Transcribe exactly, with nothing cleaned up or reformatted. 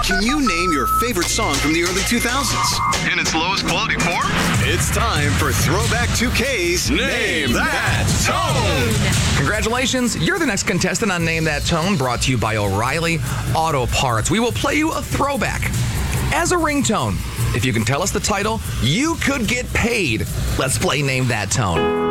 Can you name your favorite song from the early two thousands? In its lowest quality form? It's time for Throwback two K's Name That Tone. Congratulations, you're the next contestant on Name That Tone, brought to you by O'Reilly Auto Parts. We will play you a throwback as a ringtone. If you can tell us the title, you could get paid. Let's play Name That Tone.